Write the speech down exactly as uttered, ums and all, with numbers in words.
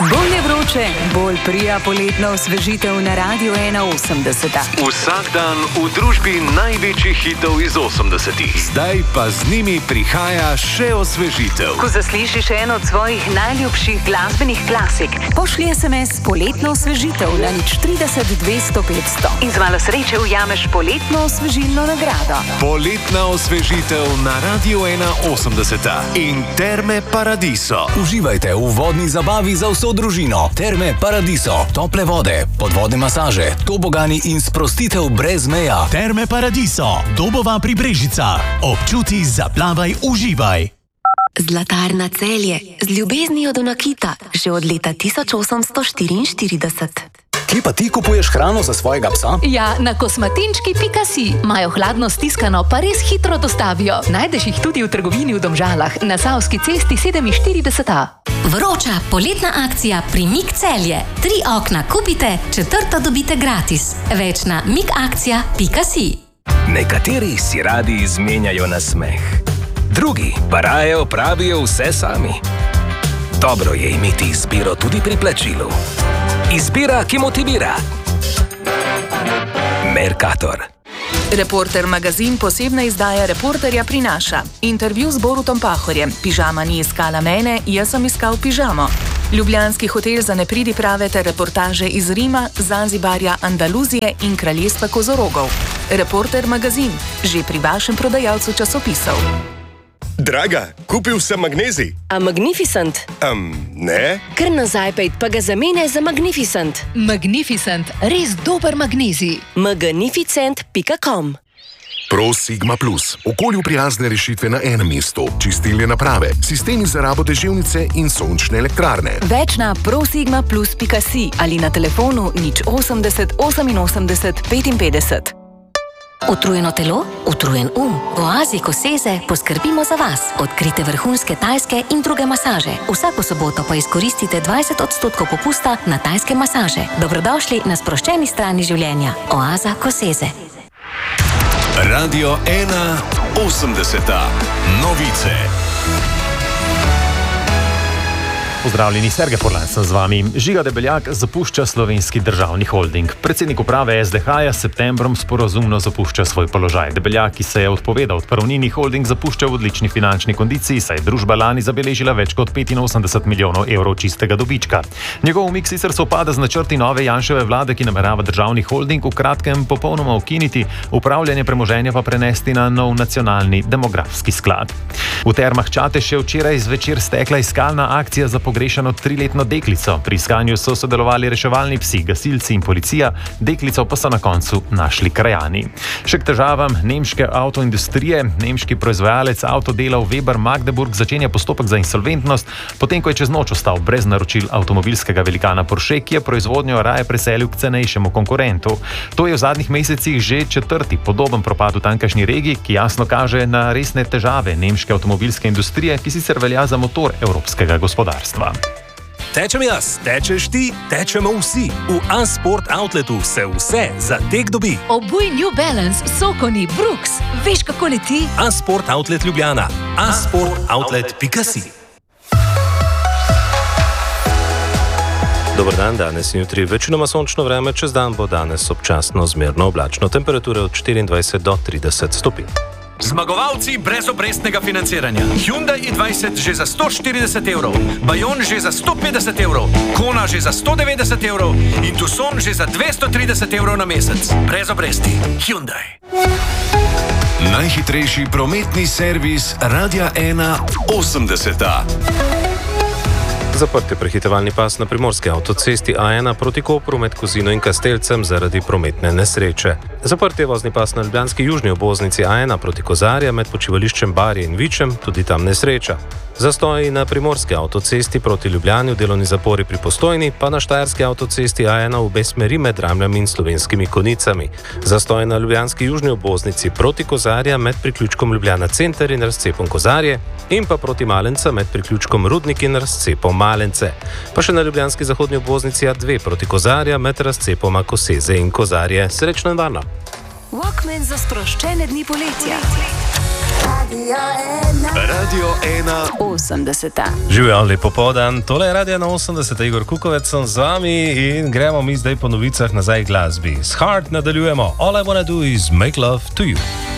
Bolje vroče, bolj prija poletna osvežitev na Radiu ena osemdeset. Vsak dan v družbi največjih hitov iz osemdesetih. Zdaj pa z njimi prihaja še osvežitev. Ko zaslišiš eno od svojih najljubših glasbenih klasik, pošlji es em es poletno osvežitev na nič trideset dvesto petsto in z malo sreče ujameš poletno osvežilno nagrado. Poletna osvežitev na Radiu ena osemdeset in Terme Paradiso. Uživajte v vodni zabavi za vso družino. Terme Paradiso. Tople vode, podvodne masaže, tobogani in sprostitev brez meja. Terme Paradiso. Dobova pri Brežicah. Občuti, zaplavaj, uživaj. Zlatarna Celje. Z ljubeznijo do nakita. Že od leta tisoč osemsto štiriinštirideset. Kje pa ti kupuješ hrano za svojega psa? Ja, na kosmatinčki pika si. Imajo hladno stiskano, pa res hitro dostavijo. Najdeš jih tudi v trgovini v Domžalah, na Savski cesti sedeminštirideset A. Vroča poletna akcija pri Mik Celje. Tri okna kupite, četrto dobite gratis. Več na mikakcija pika si. Nekateri si radi izmenjajo na smeh. Drugi pa raje opravijo vse sami. Dobro je imeti izbiro tudi pri plačilu. Izbira, ki motivira. Mercator. Reporter magazin posebna izdaja Reporterja prinaša. Intervju z Borutom Pahorjem. Pižama ni iskala mene, jaz sem iskal pižamo. Ljubljanski hotel za nepridiprave ter reportaže iz Rima, Zanzibarja, Andaluzije in kraljestva kozorogov. Reporter magazin. Že pri vašem prodajalcu časopisov. Draga, kupil sem magnezij. A Magnificent? Um, ne. Kar nazaj pejt pa ga zamene za Magnificent. Magnificent, res dober magnezij. magnificent pika com. Pro Sigma Plus. Okolju prijazne rešitve na enem mestu. Čistilne naprave, sistemi za rabo deževnice in sončne elektrarne. Več na prosigma plus pika si ali na telefonu nič osemdeset oseminosemdeset petinpetdeset. Utrujeno telo, utrujen um. V Oazi Koseze poskrbimo za vas. Odkrite vrhunske tajske in druge masaže. Vsako soboto pa izkoristite dvajset odstotkov popusta na tajske masaže. Dobrodošli na sproščeni strani življenja. Oaza Koseze. Radio ena osemdeset. Novice. Pozdravljeni, Sergej Furlan sem z vami. Žiga Debeljak zapušča Slovenski državni holding. Predsednik uprave es de ha-ja s septembrom sporazumno zapušča svoj položaj. Debeljak, ki se je odpovedal odpravnini, holding zapušča v odlični finančni kondiciji, saj je družba lani zabeležila več kot petinosemdeset milijonov evrov čistega dobička. Njegov umik sicer sovpada z načrti nove Janševe vlade, ki namerava državni holding v kratkem popolnoma ukiniti, upravljanje premoženja pa prenesti na nov nacionalni demografski sklad. V Termah Čatež je včeraj zvečer stekla iskalna akcija za pogrešano triletno deklico. Pri iskanju so sodelovali reševalni psi, gasilci in policija, deklico pa so na koncu našli krajani. Še k težavam nemške avtoindustrije. Nemški proizvajalec avtodelov Weber Magdeburg začenja postopek za insolventnost, potem ko je čez noč ostal brez naročil avtomobilskega velikana Porsche, ki je proizvodnjo raje preselil k cenejšemu konkurentu. To je v zadnjih mesecih že četrti podoben propad v tamkajšnji regiji, ki jasno kaže na resne težave nemške avtomobilske industrije, ki sicer velja za motor evropskega gospodarstva. Tečem jaz, tečeš ti, tečemo vsi. V A-Sport Outletu se vse za tek dobi. Obuj New Balance, Sokoni, Brooks. Veš, kako leti? A-Sport Outlet Ljubljana. a sport outlet pika si. Dobar dan, danes in jutri večinoma sončno vreme, čez dan bo danes občasno zmerno oblačno. Temperature od štiriindvajset do trideset stopinj. Zmagovalci brezobrestnega financiranja. Hyundai i dvajset že za sto štirideset evrov, Bayon že za sto petdeset evrov, Kona že za sto devetdeset evrov in Tucson že za dvesto trideset evrov na mesec. Brez obresti. Hyundai. Najhitrejši prometni servis Radia ena osemdeset. Zaprt je prehitevalni pas na primorski avtocesti A ena proti Kopru med Kozino in Kastelcem zaradi prometne nesreče. Zaprt je vozni pas na ljubljanski južni obvoznici A ena proti Kozarja med počivališčem Barje in Vičem, tudi tam nesreča. Zastoji na primorski avtocesti proti Ljubljani v delovni zapori pri Postojni, pa na štajerski avtocesti A ena v obe smeri med Ramljami in Slovenskimi Konicami. Zastoji na ljubljanski južni obvoznici proti Kozarja med priključkom Ljubljana Center in razcepom Kozarje in pa proti Malenca med priključkom Rudnik in razcepom Malence. Pa še na ljubljanski zahodni obvoznici A dve proti Kozarja med razcepoma Koseze in Kozarje. Srečno in varno! Walkman za sproščene dni poletja. Radio ena osemdeseta. Živijo, lepo popoldan, tole je Radio ena osemdeseta, Igor Kukovec sem z vami in gremo mi zdaj po novicah nazaj k glasbi. S Heart nadaljujemo. All I wanna do is make love to you.